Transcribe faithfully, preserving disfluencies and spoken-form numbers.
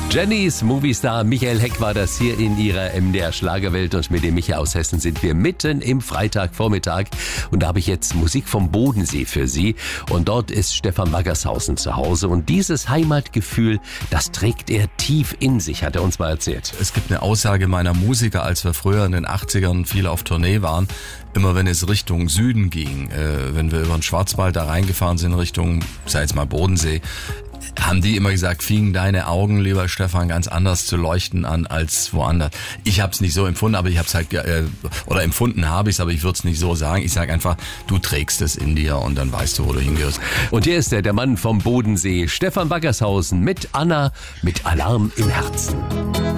Jennys Moviestar Michael Heck war das hier in ihrer M D R Schlagerwelt, und mit dem Micha aus Hessen sind wir mitten im Freitagvormittag, und da habe ich jetzt Musik vom Bodensee für Sie, und dort ist Stefan Waggershausen zu Hause, und dieses Heimatgefühl, das trägt er tief in sich, hat er uns mal erzählt. Es gibt eine Aussage meiner Musiker, als wir früher in den achtzigern viel auf Tournee waren, immer wenn es Richtung Süden ging, äh, wenn wir über den Schwarzwald da reingefahren sind, Richtung, sei jetzt mal Bodensee, haben die immer gesagt, fingen deine Augen, lieber Stefan, ganz anders zu leuchten an als woanders. Ich habe es nicht so empfunden, aber ich habe es halt, äh, oder empfunden habe ich es, aber ich würde es nicht so sagen. Ich sage einfach, du trägst es in dir und dann weißt du, wo du hingehörst. Und hier ist er, der Mann vom Bodensee, Stefan Waggershausen mit Anna, mit Alarm im Herzen.